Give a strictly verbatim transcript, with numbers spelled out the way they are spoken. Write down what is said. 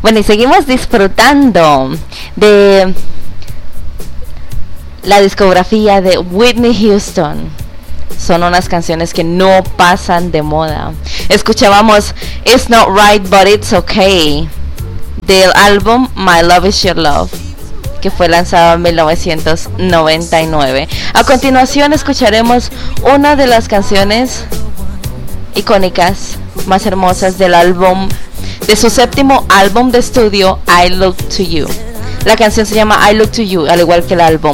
Bueno, y seguimos disfrutando de la discografía de Whitney Houston. Son unas canciones que no pasan de moda. Escuchábamos It's Not Right But It's Okay del álbum My Love Is Your Love, que fue lanzado en mil novecientos noventa y nueve. A continuación escucharemos una de las canciones icónicas más hermosas del álbum, de su séptimo álbum de estudio, I Look to You. La canción se llama I Look to You, al igual que el álbum.